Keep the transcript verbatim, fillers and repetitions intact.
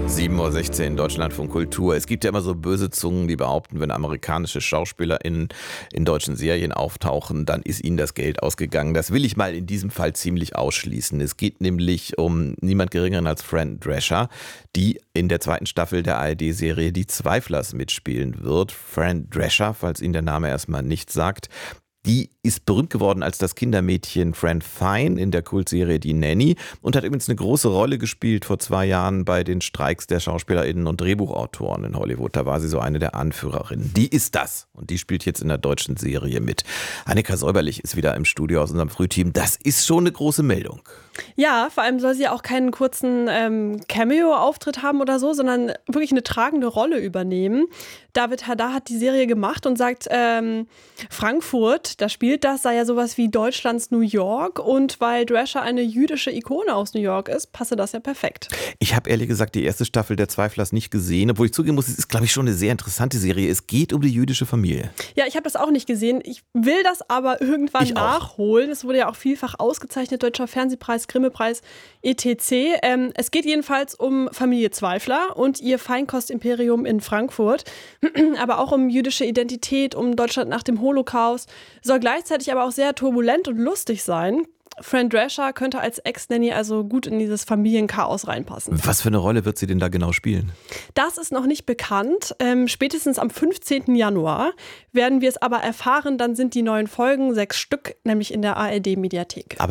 sieben Uhr sechzehn, Deutschlandfunk Kultur. Es gibt ja immer so böse Zungen, die behaupten, wenn amerikanische SchauspielerInnen in deutschen Serien auftauchen, dann ist ihnen das Geld ausgegangen. Das will ich mal in diesem Fall ziemlich ausschließen. Es geht nämlich um niemand Geringeren als Fran Drescher, die in der zweiten Staffel der A R D-Serie Die Zweiflers mitspielen wird. Fran Drescher, falls Ihnen der Name erstmal nichts sagt, die ist berühmt geworden als das Kindermädchen Fran Fine in der Kultserie Die Nanny und hat übrigens eine große Rolle gespielt vor zwei Jahren bei den Streiks der SchauspielerInnen und Drehbuchautoren in Hollywood. Da war sie so eine der Anführerinnen. Die ist das und die spielt jetzt in der deutschen Serie mit. Annika Säuberlich ist wieder im Studio aus unserem Frühteam. Das ist schon eine große Meldung. Ja, vor allem soll sie ja auch keinen kurzen ähm, Cameo-Auftritt haben oder so, sondern wirklich eine tragende Rolle übernehmen. David Haddad hat die Serie gemacht und sagt, ähm, Frankfurt, da spielt das, sei ja sowas wie Deutschlands New York. Und weil Drescher eine jüdische Ikone aus New York ist, passe das ja perfekt. Ich habe ehrlich gesagt die erste Staffel der Zweiflers nicht gesehen, obwohl ich zugeben muss, es ist, glaube ich, schon eine sehr interessante Serie. Es geht um die jüdische Familie. Ja, ich habe das auch nicht gesehen. Ich will das aber irgendwann Ich auch. nachholen. Es wurde ja auch vielfach ausgezeichnet, Deutscher Fernsehpreis, Grimme-Preis, et cetera. Ähm, es geht jedenfalls um Familie Zweifler und ihr Feinkostimperium in Frankfurt, aber auch um jüdische Identität, um Deutschland nach dem Holocaust. Soll gleichzeitig aber auch sehr turbulent und lustig sein. Fran Drescher könnte als Ex-Nanny also gut in dieses Familienchaos reinpassen. Was für eine Rolle wird sie denn da genau spielen? Das ist noch nicht bekannt. Ähm, spätestens am fünfzehnten Januar werden wir es aber erfahren. Dann sind die neuen Folgen, sechs Stück, nämlich in der A R D-Mediathek. Aber